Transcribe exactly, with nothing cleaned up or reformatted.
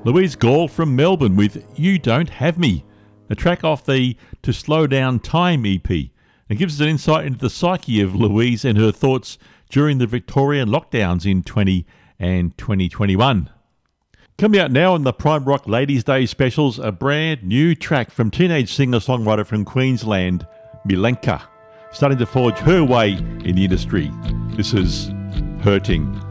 Louise Gall from Melbourne with You Don't Have Me, a track off the To Slow Down Time E P. It gives us an insight into the psyche of Louise and her thoughts during the Victorian lockdowns in twenty and twenty twenty-one. Coming out now on the Prime Rock Ladies' Day specials, a brand new track from teenage singer-songwriter from Queensland, Milenka, starting to forge her way in the industry. This is Hurting.